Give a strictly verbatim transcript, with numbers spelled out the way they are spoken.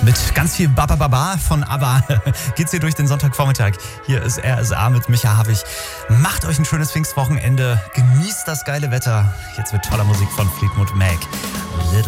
Mit ganz viel Baba Baba von ABBA geht's hier durch den Sonntagvormittag. Hier ist R S A mit Micha Havig. Macht euch ein schönes Pfingstwochenende. Genießt das geile Wetter. Jetzt mit toller Musik von Fleetwood Mac.